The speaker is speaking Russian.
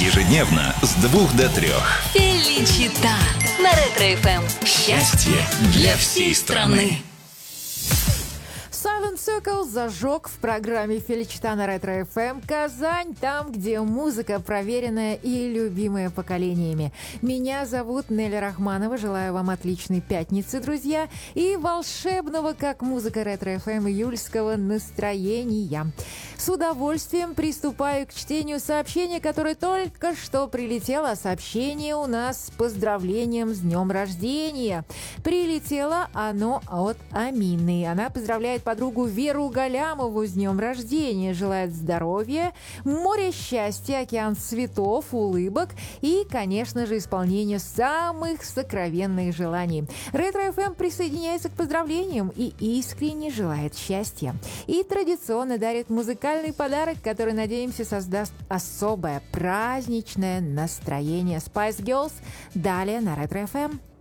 Ежедневно с 2 до 3. Феличита на Ретро-ФМ. Счастье для всей страны. Silent Circle зажег в программе «Феличита» на Ретро-ФМ Казань, там, где музыка проверенная и любимая поколениями. Меня зовут Неля Рахманова. Желаю вам отличной пятницы, друзья, и волшебного, как музыка Ретро-ФМ, июльского настроения. С удовольствием приступаю к чтению сообщения, которое только что прилетело. Сообщение у нас с поздравлением с днем рождения. Прилетело оно от Амины. Она поздравляет подругу Веру Галямову с днем рождения. Желает здоровья, море счастья, океан цветов, улыбок и, конечно же, исполнения самых сокровенных желаний. Ретро-ФМ присоединяется к поздравлениям и искренне желает счастья. И традиционно дарит музыкальный подарок, который, надеемся, создаст особое праздничное настроение. Spice Girls далее на Ретро-ФМ.